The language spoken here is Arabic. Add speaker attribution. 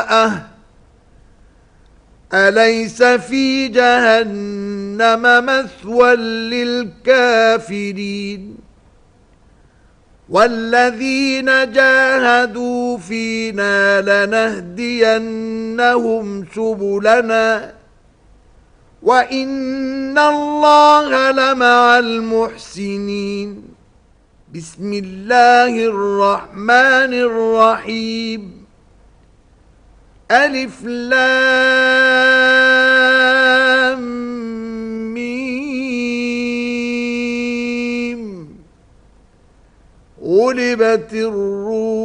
Speaker 1: أليس في جهنم مثوى للكافرين والذين جاهدوا فينا لنهدينهم سبلنا وإن الله لمع المحسنين بسم الله الرحمن الرحيم ألف لام ميم غلبت الروم